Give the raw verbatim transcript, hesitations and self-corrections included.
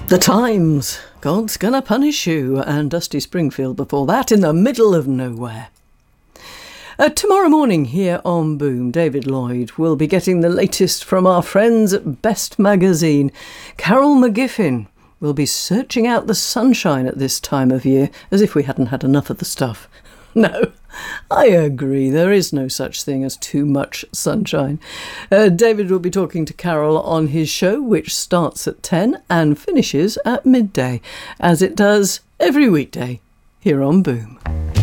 The Times, God's Gonna Punish You, and Dusty Springfield before that, In the Middle of Nowhere. Uh, tomorrow morning here on Boom, David Lloyd will be getting the latest from our friends at Best Magazine. Carol McGiffin will be searching out the sunshine at this time of year, as if we hadn't had enough of the stuff. No, I agree. There is no such thing as too much sunshine. Uh, David will be talking to Carol on his show, which starts at ten and finishes at midday, as it does every weekday here on Boom.